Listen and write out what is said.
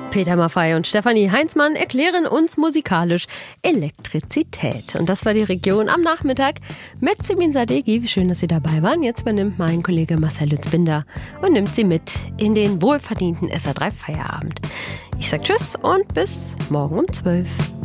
Peter Maffay und Stefanie Heinzmann erklären uns musikalisch Elektrizität. Und das war die Region am Nachmittag mit Simin Sadeghi. Wie schön, dass Sie dabei waren. Jetzt übernimmt mein Kollege Marcel Lützbinder und nimmt Sie mit in den wohlverdienten SR3 Feierabend. Ich sag Tschüss und bis morgen um 12.